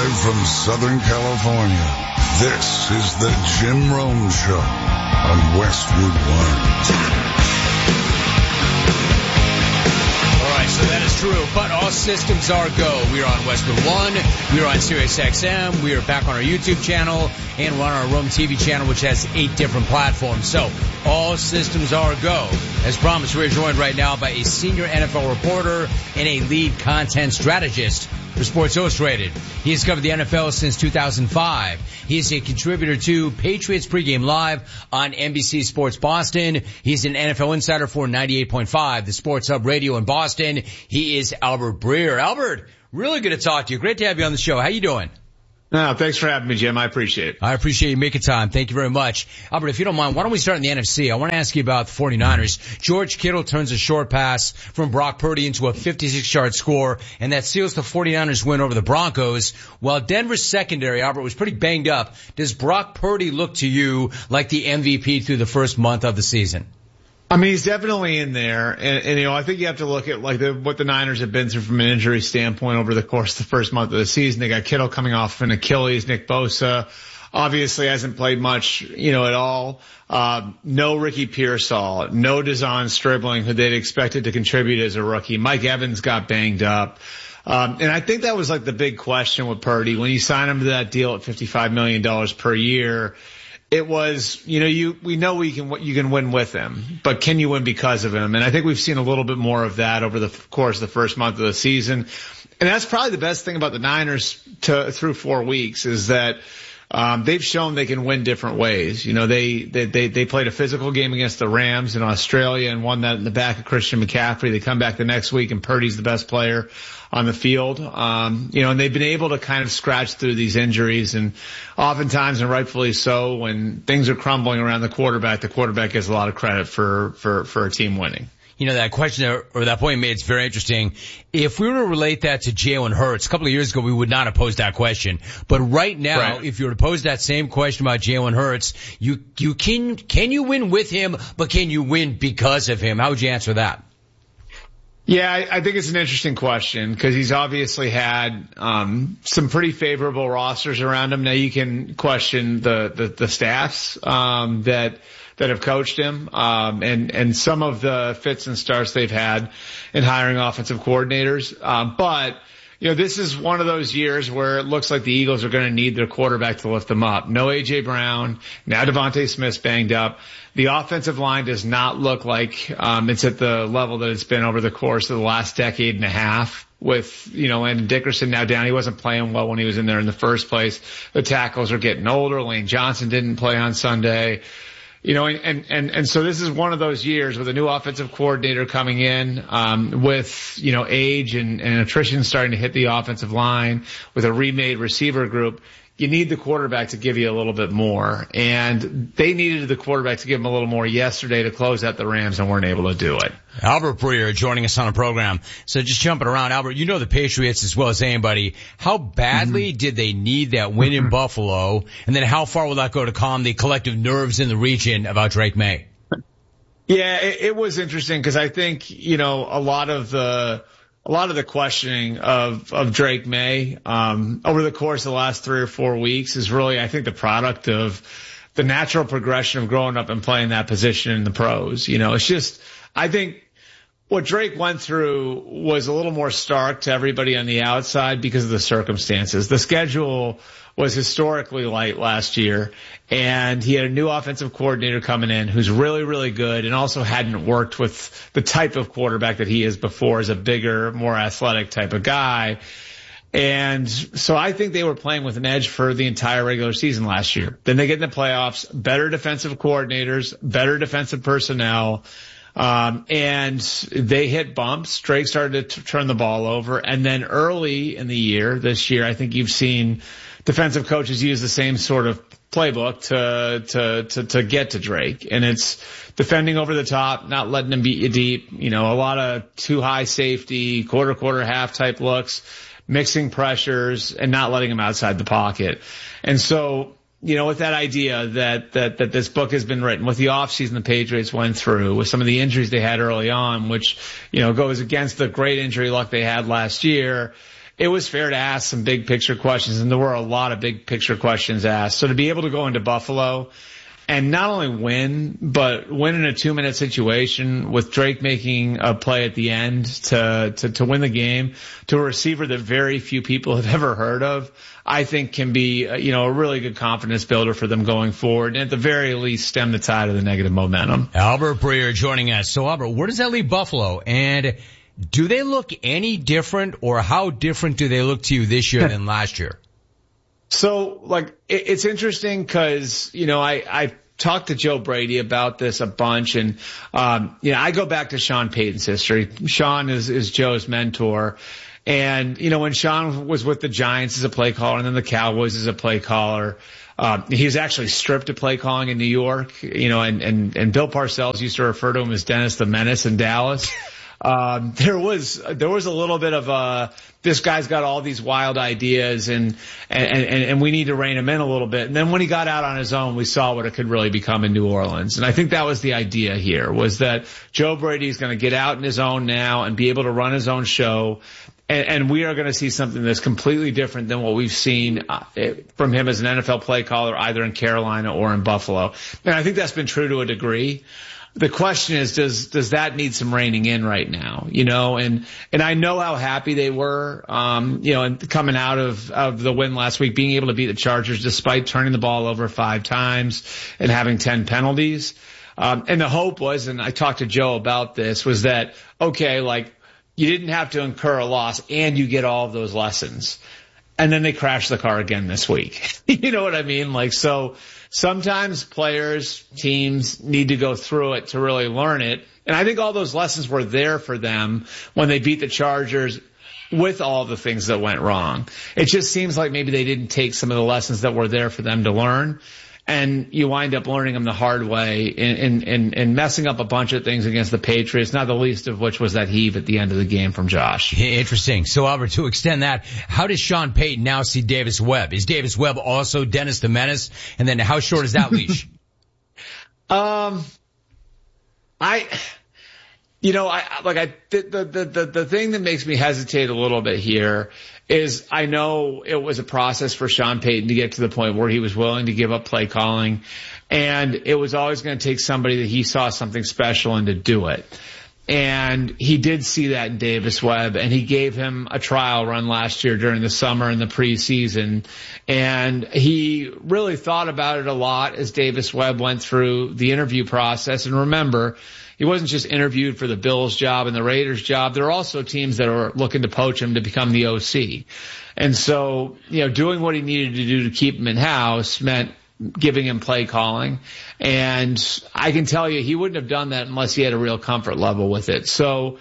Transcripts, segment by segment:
Live from Southern California, this is the Jim Rome Show on Westwood One. So that is true, but all systems are go. We are on Westwood One, we are on Sirius XM, we are back on our YouTube channel, and we're on our Rome TV channel, which has 8 different platforms. So all systems are go. As promised, we're joined right now by a senior NFL reporter and a lead content strategist for Sports Illustrated. He has covered the NFL since 2005. He is a contributor to Patriots Pregame Live on NBC Sports Boston. He's an NFL insider for 98.5, the Sports Hub Radio in Boston. He is Albert Breer. Albert, really good to talk to you. Great to have you on the show. How you doing? No, thanks for having me, Jim. I appreciate it. I appreciate you making time. Thank you very much. Albert, if you don't mind, why don't we start in the NFC? I want to ask you about the 49ers. George Kittle turns a short pass from Brock Purdy into a 56-yard score, and that seals the 49ers win over the Broncos. While Denver's secondary, Albert, was pretty banged up, does Brock Purdy look to you like the MVP through the first month of the season? I mean, he's definitely in there. And you know, I think you have to look at like what the Niners have been through from an injury standpoint over the course of the first month of the season. They got Kittle coming off an Achilles. Nick Bosa obviously hasn't played much, at all. No Ricky Pearsall, no Dazon Stribling, who they'd expected to contribute as a rookie. Mike Evans got banged up. And I think that was like the big question with Purdy. When you sign him to that deal at $55 million per year, it was, we know you can win with him, but can you win because of him? And I think we've seen a little bit more of that over the course of the first month of the season. And that's probably the best thing about the Niners through 4 weeks is that they've shown they can win different ways. They played a physical game against the Rams in Australia and won that in the back of Christian McCaffrey. They come back the next week and Purdy's the best player on the field. And they've been able to kind of scratch through these injuries, and oftentimes, and rightfully so, when things are crumbling around the quarterback gets a lot of credit for a team winning. That question or that point you made is very interesting. If we were to relate that to Jalen Hurts, a couple of years ago, we would not have posed that question. But right now, If you were to pose that same question about Jalen Hurts, can you win with him, but can you win because of him? How would you answer that? Yeah, I think it's an interesting question because he's obviously had some pretty favorable rosters around him. Now you can question the staffs that have coached him, and some of the fits and starts they've had in hiring offensive coordinators. But this is one of those years where it looks like the Eagles are going to need their quarterback to lift them up. No A.J. Brown. Now Devontae Smith's banged up. The offensive line does not look like it's at the level that it's been over the course of the last decade and a half with, Landon Dickerson now down. He wasn't playing well when he was in there in the first place. The tackles are getting older. Lane Johnson didn't play on Sunday. And so this is one of those years with a new offensive coordinator coming in, with, age and attrition starting to hit the offensive line with a remade receiver group. You need the quarterback to give you a little bit more. And they needed the quarterback to give them a little more yesterday to close out the Rams and weren't able to do it. Albert Breer joining us on the program. So just jumping around, Albert, you know the Patriots as well as anybody. How badly did they need that win in Buffalo? And then how far will that go to calm the collective nerves in the region about Drake May? Yeah, it was interesting because I think, a lot of the questioning of Drake May over the course of the last 3 or 4 weeks is really, I think, the product of the natural progression of growing up and playing that position in the pros. It's just, I think what Drake went through was a little more stark to everybody on the outside because of the circumstances. The schedule was historically light last year, and he had a new offensive coordinator coming in who's really, really good and also hadn't worked with the type of quarterback that he is before as a bigger, more athletic type of guy. And so I think they were playing with an edge for the entire regular season last year. Then they get in the playoffs, better defensive coordinators, better defensive personnel. And they hit bumps. Drake started to turn the ball over. And then early in the year, this year, I think you've seen defensive coaches use the same sort of playbook to get to Drake. And it's defending over the top, not letting him beat you deep. A lot of too high safety, quarter, half type looks, mixing pressures and not letting him outside the pocket. And so, with that idea that this book has been written, with the offseason the Patriots went through, with some of the injuries they had early on, which, goes against the great injury luck they had last year, it was fair to ask some big picture questions, and there were a lot of big picture questions asked. So to be able to go into Buffalo and not only win, but win in a 2-minute situation with Drake making a play at the end to win the game to a receiver that very few people have ever heard of, I think can be, a really good confidence builder for them going forward. And at the very least, stem the tide of the negative momentum. Albert Breer joining us. So Albert, where does that leave Buffalo? And do they look any different, or how different do they look to you this year than last year? So, it's interesting because, I talked to Joe Brady about this a bunch, and, I go back to Sean Payton's history. Sean is Joe's mentor. And, when Sean was with the Giants as a play caller and then the Cowboys as a play caller, he was actually stripped of play calling in New York, and Bill Parcells used to refer to him as Dennis the Menace in Dallas. There was a little bit of this guy's got all these wild ideas and we need to rein him in a little bit. And then when he got out on his own, we saw what it could really become in New Orleans. And I think that was the idea here, was that Joe Brady's going to get out in his own now and be able to run his own show. And we are going to see something that's completely different than what we've seen from him as an NFL play caller, either in Carolina or in Buffalo. And I think that's been true to a degree. The question is, does that need some reining in right now? And I know how happy they were, and coming out of the win last week, being able to beat the Chargers despite turning the ball over 5 times and having 10 penalties. And the hope was, and I talked to Joe about this, was that, okay, you didn't have to incur a loss and you get all of those lessons. And then they crashed the car again this week. You know what I mean? So sometimes players, teams need to go through it to really learn it. And I think all those lessons were there for them when they beat the Chargers with all the things that went wrong. It just seems like maybe they didn't take some of the lessons that were there for them to learn. And you wind up learning them the hard way and messing up a bunch of things against the Patriots, not the least of which was that heave at the end of the game from Josh. Interesting. So, Albert, to extend that, how does Sean Payton now see Davis Webb? Is Davis Webb also Dennis the Menace? And then how short is that leash? The thing that makes me hesitate a little bit here is I know it was a process for Sean Payton to get to the point where he was willing to give up play calling, and it was always going to take somebody that he saw something special in to do it. And he did see that in Davis Webb, and he gave him a trial run last year during the summer and the preseason. And he really thought about it a lot as Davis Webb went through the interview process. And remember, he wasn't just interviewed for the Bills job and the Raiders job. There are also teams that are looking to poach him to become the OC. And so, doing what he needed to do to keep him in-house meant giving him play calling. And I can tell you he wouldn't have done that unless he had a real comfort level with it. So,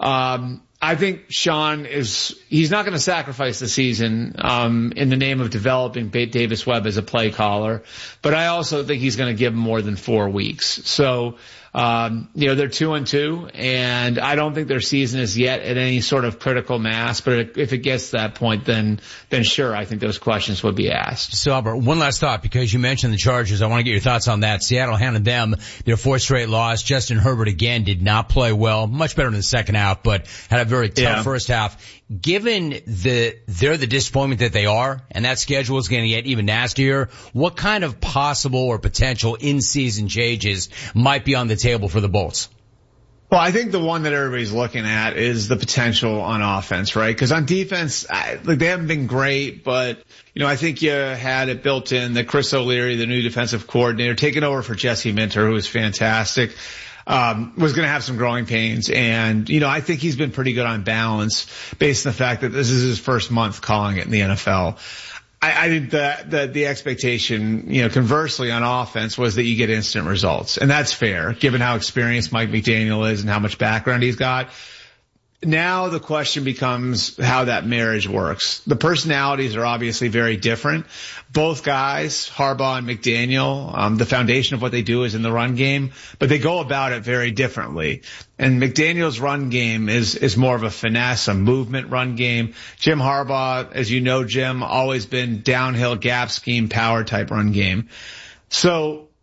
I think Sean he's not going to sacrifice the season, in the name of developing Davis Webb as a play caller, but I also think he's going to give him more than 4 weeks. So, they're 2-2, and I don't think their season is yet at any sort of critical mass, but if it gets to that point, then sure, I think those questions would be asked. So, Albert, one last thought, because you mentioned the Chargers. I want to get your thoughts on that. Seattle handed them their 4th straight loss. Justin Herbert, again, did not play well, much better in the second half, but had a very tough first half. Given they're the disappointment that they are, and that schedule is going to get even nastier, what kind of possible or potential in-season changes might be on the table for the Bolts? Well, I think the one that everybody's looking at is the potential on offense, right? Because on defense, they haven't been great, but, I think you had it built in that Chris O'Leary, the new defensive coordinator, taking over for Jesse Minter, who was fantastic, was going to have some growing pains. And, I think he's been pretty good on balance based on the fact that this is his first month calling it in the NFL. I think that the expectation, conversely on offense was that you get instant results. And that's fair, given how experienced Mike McDaniel is and how much background he's got. Now the question becomes how that marriage works. The personalities are obviously very different. Both guys, Harbaugh and McDaniel, the foundation of what they do is in the run game, but they go about it very differently. And McDaniel's run game is more of a finesse, a movement run game. Jim Harbaugh, as you know, Jim, always been downhill gap scheme, power type run game. So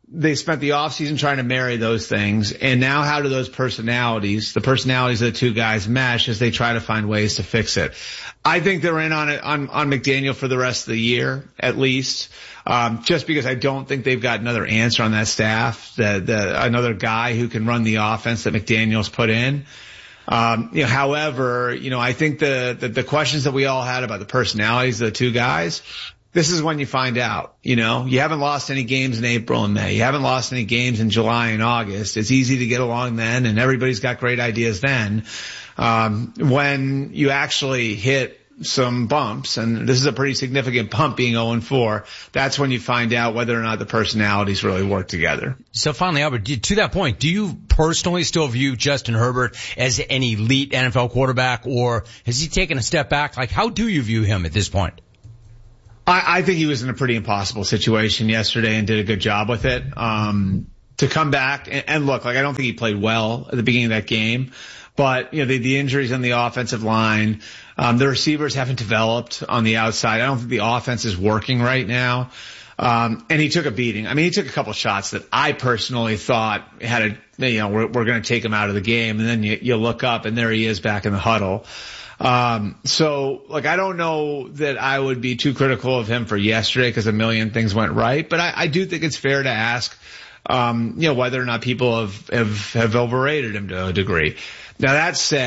they spent the offseason trying to marry those things. And now how do those personalities, the personalities of the two guys, mesh as they try to find ways to fix it? I think they're in on it, on McDaniel for the rest of the year, at least. Just because I don't think they've got another answer on that staff, another guy who can run the offense that McDaniel's put in. However, I think the questions that we all had about the personalities of the two guys, this is when you find out. You haven't lost any games in April and May. You haven't lost any games in July and August. It's easy to get along then, and everybody's got great ideas then. When you actually hit some bumps, and this is a pretty significant bump being 0-4, that's when you find out whether or not the personalities really work together. So finally, Albert, to that point, do you personally still view Justin Herbert as an elite NFL quarterback, or has he taken a step back? Like, how do you view him at this point? I think he was in a pretty impossible situation yesterday and did a good job with it. To come back and look, I don't think he played well at the beginning of that game, but the injuries on the offensive line, the receivers haven't developed on the outside. I don't think the offense is working right now. And he took a beating. I mean, he took a couple shots that I personally thought had we're going to take him out of the game. And then you look up and there he is back in the huddle. So I don't know that I would be too critical of him for yesterday because a million things went right, but I do think it's fair to ask, whether or not people have overrated him to a degree. Now that said,